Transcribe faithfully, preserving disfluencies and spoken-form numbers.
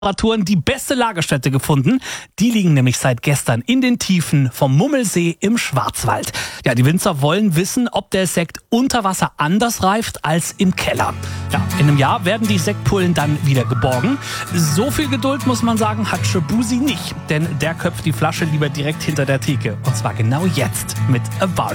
Temperaturen die beste Lagerstätte gefunden. Die liegen nämlich seit gestern in den Tiefen vom Mummelsee im Schwarzwald. Ja, die Winzer wollen wissen, ob der Sekt unter Wasser anders reift als im Keller. Ja, in einem Jahr werden die Sektpullen dann wieder geborgen. So viel Geduld, muss man sagen, hat Shaboozey nicht. Denn der köpft die Flasche lieber direkt hinter der Theke. Und zwar genau jetzt mit A Bar.